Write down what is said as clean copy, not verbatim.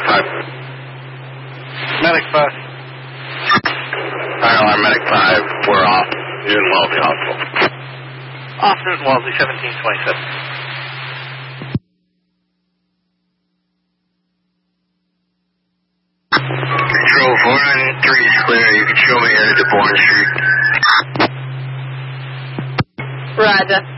5. Medic 5. Alarm Medic 5, we're off. Newton Wellesley Hospital. Off Newton Wellesley, 1727. Control 493 is clear. You can show me headed to Bourne Street. Roger.